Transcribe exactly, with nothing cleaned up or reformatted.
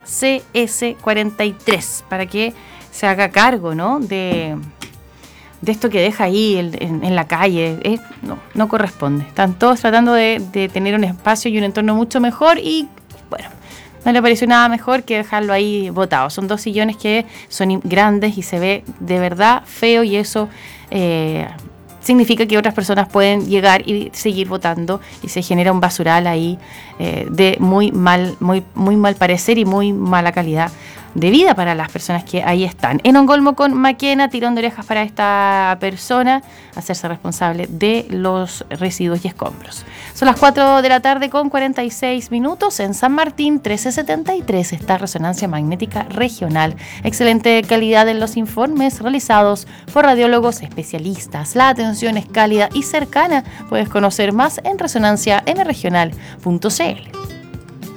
C S cuarenta y tres, para que se haga cargo, ¿no?, de, de esto que deja ahí en, en, en la calle. Eh, no, no corresponde. Están todos tratando de, de tener un espacio y un entorno mucho mejor y, bueno, no le pareció nada mejor que dejarlo ahí botado. Son dos sillones que son grandes y se ve de verdad feo, y eso eh, significa que otras personas pueden llegar y seguir votando, y se genera un basural ahí eh, de muy mal, muy, muy mal parecer y muy mala calidad de vida para las personas que ahí están. En Ongolmo con Maquena, tirón de orejas para esta persona, hacerse responsable de los residuos y escombros. Son las cuatro de la tarde con cuarenta y seis minutos. En San Martín trece setenta y tres está Resonancia Magnética Regional. Excelente calidad en los informes realizados por radiólogos especialistas. La atención es cálida y cercana. Puedes conocer más en resonancia m regional punto c l.